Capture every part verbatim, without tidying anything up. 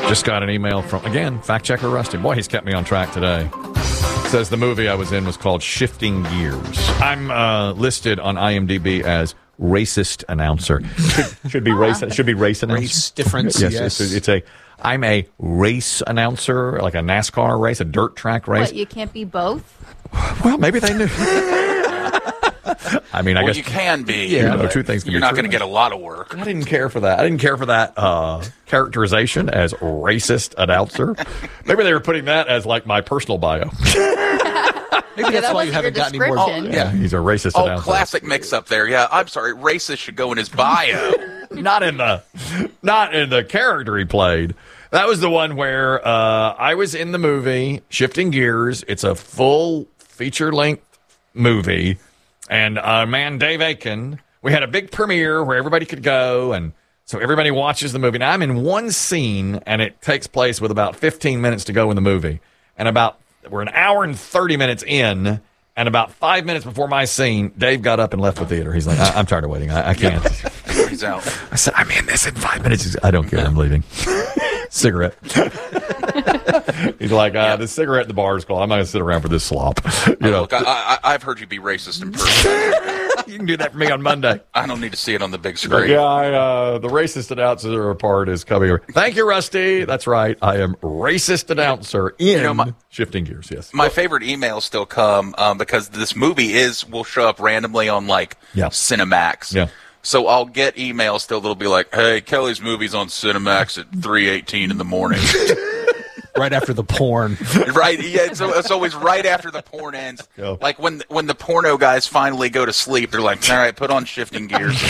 Just got an email from, again, fact checker Rusty. Boy, he's kept me on track today. Says the movie I was in was called Shifting Gears. I'm uh, listed on IMDb as racist announcer. Should, should be race. Should be race announcer. Race difference. Yes, yes. It's, it's a. I'm a race announcer, like a NASCAR race, a dirt track race. What, you can't be both? Well, maybe they knew. I mean, I well, guess you can be. Yeah, no, two things. Can You're be not true. going to get a lot of work. I didn't care for that. I didn't care for that uh, characterization as racist announcer. Maybe they were putting that as like my personal bio. Maybe Yeah, that's that why you wasn't haven't your got any more. description. Yeah, he's a racist Oh, announcer. classic mix-up there. Yeah, I'm sorry. Racist should go in his bio. Not in the, not in the character he played. That was the one where uh, I was in the movie Shifting Gears. It's a full feature-length movie, and uh, man, Dave Aiken. We had a big premiere where everybody could go, and so everybody watches the movie. Now I'm in one scene, and it takes place with about fifteen minutes to go in the movie, and about we're an hour and thirty minutes in. And about five minutes before my scene, Dave got up and left the theater. He's like, I- I'm tired of waiting. I, I can't. He's out. I said, I'm in this in five minutes. He's, I don't care. I'm leaving. Cigarette. He's like, uh, Yeah. the cigarette at the bar is called. I'm not going to sit around for this slop. You know, Look, I, I, I've heard you be racist in person. you can do that for me on Monday. I don't need to see it on the big screen. Yeah, I, uh, the racist announcer part is coming over. Thank you, Rusty. That's right. I am racist announcer in You know, my- Shifting Gears. Yes. My favorite emails still come um, because this movie is will show up randomly on like Yeah. Cinemax. Yeah. So I'll get emails still that'll be like, "Hey, Kelly's movie's on Cinemax at three eighteen in the morning." Right after the porn. Right? Yeah. It's, it's always right after the porn ends. Yeah. Like when when the porno guys finally go to sleep, they're like, "All right, put on Shifting Gears."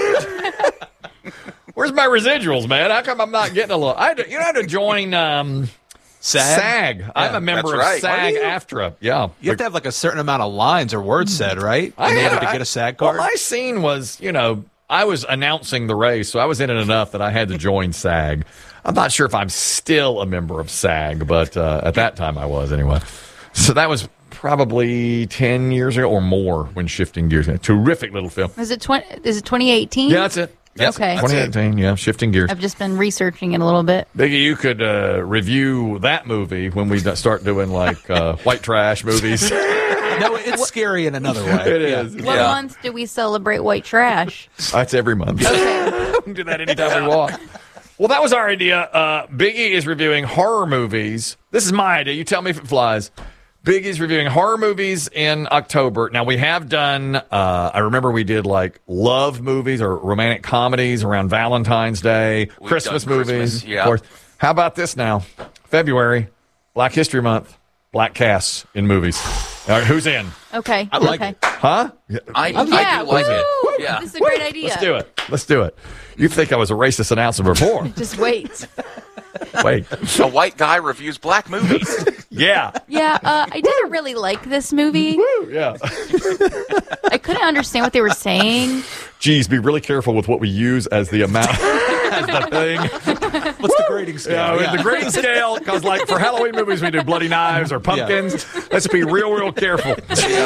Where's my residuals, man? How come I'm not getting a little? I had to, you know, I had to join um, SAG? SAG. I'm a member of that's right. SAG Are you? AFTRA. Yeah. You have to have like a certain amount of lines or words said, right? I In order had- to I- get a SAG card. Well, my scene was, you know, I was announcing the race, so I was in it enough that I had to join SAG. I'm not sure if I'm still a member of SAG, but uh, at that time I was anyway. So that was probably ten years ago or more when Shifting Gears. A terrific little film. Is it twenty? Is it twenty eighteen? Yeah, that's it. Yes, Okay. that's it. twenty eighteen, yeah, Shifting Gears. I've just been researching it a little bit. Biggie, you could uh, review that movie when we start doing like uh, white trash movies. No, it's scary in another way. It is. What Yeah. month do we celebrate white trash? That's every month. Okay. We can do that anytime we want. Well, that was our idea. Uh, Biggie is reviewing horror movies. This is my idea. You tell me if it flies. Biggie's reviewing horror movies in October. Now, we have done, uh, I remember we did like love movies or romantic comedies around Valentine's Day, We've Christmas done movies. Christmas, yeah. Of course. How about this now? February, Black History Month, black casts in movies. All right, who's in? Okay. I like okay. it. Huh? I, Yeah. I do like woo! it. Yeah. This is a great idea. Let's do it. Let's do it. You think I was a racist announcer before. Just wait. Wait. A white guy reviews black movies. Yeah. Yeah, uh, I didn't really like this movie. Yeah. I couldn't understand what they were saying. Geez, be really careful with what we use as the amount, as the thing. What's the grading scale? Yeah, with the grading scale, because like for Halloween movies, we do bloody knives or pumpkins. Let's be real, real careful.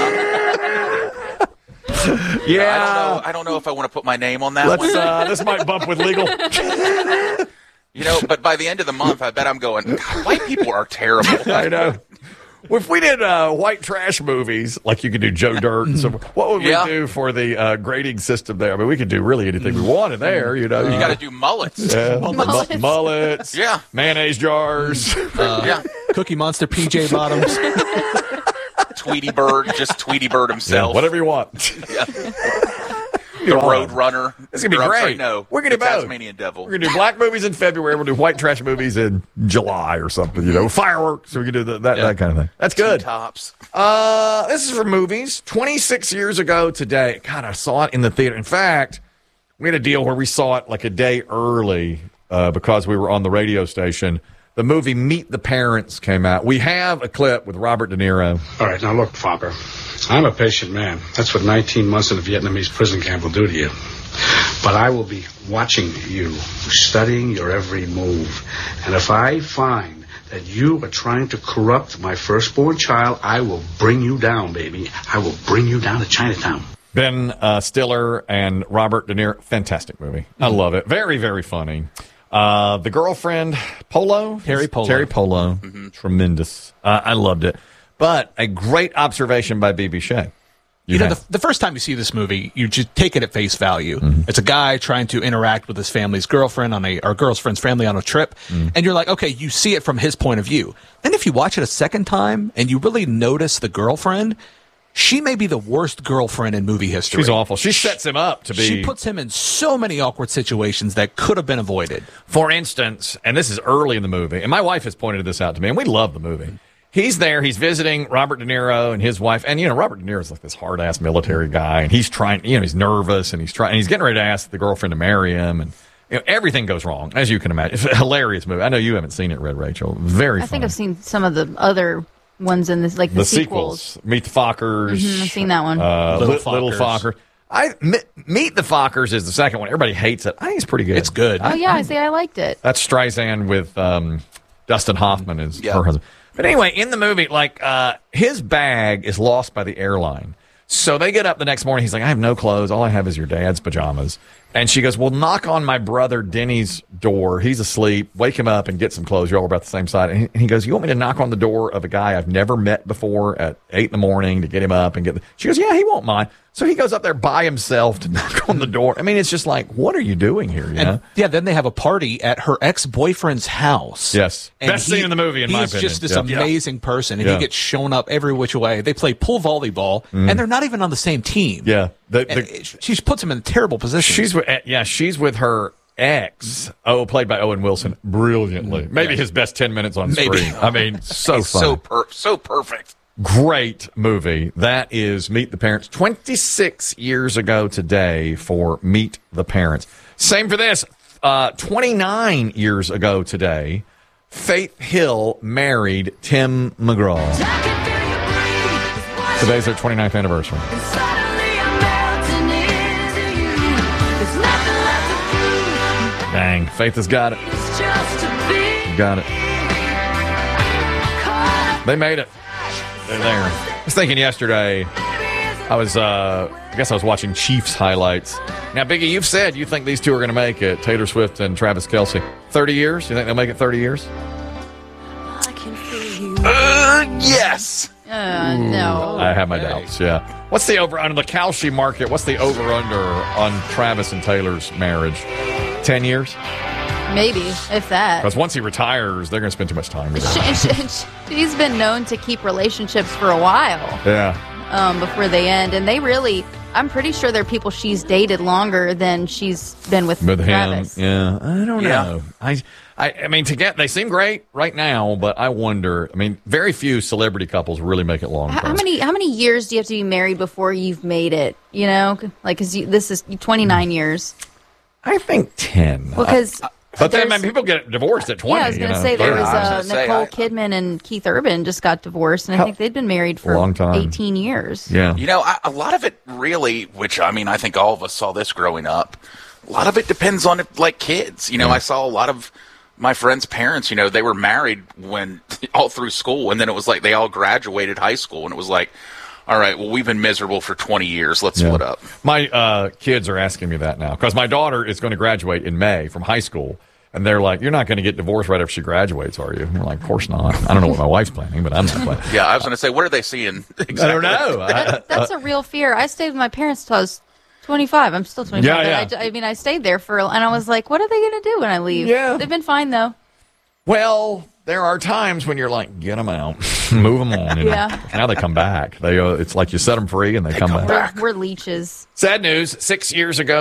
Yeah. I don't know. I don't know if I want to put my name on that Let's. one. Uh, this might bump with legal. You know, but by the end of the month, I bet I'm going, God, white people are terrible. I know. Well, if we did uh, white trash movies, like you could do Joe Dirt and so what would we Yeah. do for the uh, grading system there? I mean, we could do really anything we wanted there, you know. You got to do mullets. Yeah. Mullets. Mu- mullets. Yeah. Mayonnaise jars. Yeah. Cookie Monster P J bottoms. Tweety Bird, just Tweety Bird Yeah, himself. whatever you want. The Road Runner. It's gonna be Or, I'm great. sorry, no, We're gonna the do both. Tasmanian Devil. We're gonna do black movies in February. We'll do white trash movies in July or something. You know, fireworks. So we can do the, that Yeah. that kind of thing. That's good. Tops. Uh, this is for movies. twenty-six years ago today. God, I saw it in the theater. In fact, we had a deal where we saw it like a day early uh, because we were on the radio station. The movie Meet the Parents came out. We have a clip with Robert De Niro. All right, now look, Fopper. I'm a patient man. That's what nineteen months in a Vietnamese prison camp will do to you. But I will be watching you, studying your every move. And if I find that you are trying to corrupt my firstborn child, I will bring you down, baby. I will bring you down to Chinatown. Ben uh, Stiller and Robert De Niro. Fantastic movie. I love it. Very, very funny. Uh, the girlfriend, Polo? Terry Polo. Terry Polo. Tremendous. Uh, I loved it. But a great observation by B B. Shea. You know, have- the, the first time you see this movie, you just take it at face value. Mm-hmm. It's a guy trying to interact with his family's girlfriend on a, or girlfriend's family on a trip. Mm. And you're like, okay, you see it from his point of view. Then if you watch it a second time and you really notice the girlfriend, she may be the worst girlfriend in movie history. She's awful. She sets him up to be. She puts him in so many awkward situations that could have been avoided. For instance, and this is early in the movie, and my wife has pointed this out to me, and we love the movie. He's there, he's visiting Robert De Niro and his wife, and you know, Robert De Niro's like this hard ass military guy, and he's trying, you know, he's nervous, and he's trying, and he's getting ready to ask the girlfriend to marry him, and you know, everything goes wrong, as you can imagine. It's a hilarious movie. I know you haven't seen it, Red Rachel. Very I funny. think I've seen some of the other ones in this, like the, the sequels. sequels. Meet the Fockers. Mhm, I've seen that one. Uh, Little Little, Little Fockers. Focker. I Me- Meet the Fockers is the second one. Everybody hates it. I think it's pretty good. It's good. Oh yeah, I see. I liked it. That's Streisand with um, Dustin Hoffman as Yeah. her husband. But anyway, in the movie, like uh, his bag is lost by the airline. So they get up the next morning. He's like, I have no clothes. All I have is your dad's pajamas. And she goes, well, knock on my brother Denny's door. He's asleep. Wake him up and get some clothes. You're all about the same side. And he, and he goes, you want me to knock on the door of a guy I've never met before at eight in the morning to get him up and get the... She goes, yeah, he won't mind. So he goes up there by himself to knock on the door. I mean, it's just like, what are you doing here? You know? And yeah, then they have a party at her ex-boyfriend's house. Yes. And Best scene in the movie, in my He's opinion. just this Yeah. amazing person, and Yeah. he gets shown up every which way. They play pool volleyball, and they're not even on the same team. Yeah. The, And the, it- she puts him in a terrible position. She's with, yeah, she's with her ex. Oh, played by Owen Wilson, brilliantly. Maybe his best ten minutes on Maybe. screen. I mean, so He's fun. so per- so perfect. Great movie. That is Meet the Parents. twenty-six years ago today for Meet the Parents. Same for this. Uh, twenty-nine years ago today, Faith Hill married Tim McGraw. Today's their twenty-ninth anniversary. Dang, Faith has got it. Got it. They made it. They're there. I was thinking yesterday, I was, uh, I guess I was watching Chiefs highlights. Now, Biggie, you've said you think these two are going to make it, Taylor Swift and Travis Kelce. thirty years? You think they'll make it thirty years? Uh, yes. Uh, no. I have my doubts, yeah. What's the over under the Kalshi market? What's the over under on Travis and Taylor's marriage? ten years? Maybe, if that. Because once he retires, they're going to spend too much time with him. She, she, she's been known to keep relationships for a while Yeah. um, before they end. And they really, I'm pretty sure there are people she's dated longer than she's been with, With him, Travis. yeah, I don't Yeah. know. I, I, I mean, to get they seem great right now, but I wonder. I mean, very few celebrity couples really make it long. How, term. how many how many years do you have to be married before you've made it? You know, like because this is twenty-nine years. I think ten. Well, because but then I mean, people get divorced at twenty. yeah, I was going to you know, say there thirty. was I was uh, gonna say, Nicole I- Kidman and Keith Urban just got divorced, and I How- think they'd been married for Long time. eighteen years. Yeah. You know, I, a lot of it really, which I mean, I think all of us saw this growing up. A lot of it depends on it, like kids. You know, I saw a lot of my friends' parents. You know, they were married when all through school, and then it was like they all graduated high school, and it was like, all right, well, we've been miserable for twenty years. Let's Yeah. split up. My uh, kids are asking me that now because my daughter is going to graduate in May from high school. And they're like, you're not going to get divorced right after she graduates, are you? And we're like, of course not. I don't know what my wife's planning, but I'm not planning. Yeah, I was going to say, what are they seeing? Exactly. I don't know. I- That, that's a real fear. I stayed with my parents till I was twenty-five. I'm still twenty-five. Yeah, but yeah. I, I mean, I stayed there for, and I was like, what are they going to do when I leave? Yeah. They've been fine, though. Well, there are times when you're like, get them out, move them on. You know? Yeah. Now they come back. They uh, it's like you set them free and they, come, come back. back. We're, we're leeches. Sad news. Six years ago.